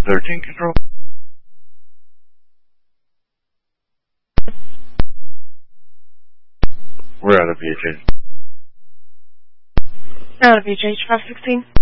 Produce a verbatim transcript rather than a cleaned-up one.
thirteen control. We're out of V H H. Out of V H H, five sixteen.